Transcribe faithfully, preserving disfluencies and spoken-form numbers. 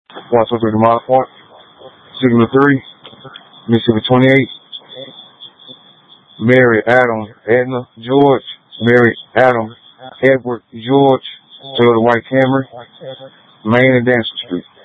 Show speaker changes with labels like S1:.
S1: one two three Mile Point, Signal three, Mississippi twenty-eight, Mary, Adam, Edna, George, Mary, Adam, Edward, George, Toyota White Camry, Main and Dancer Street.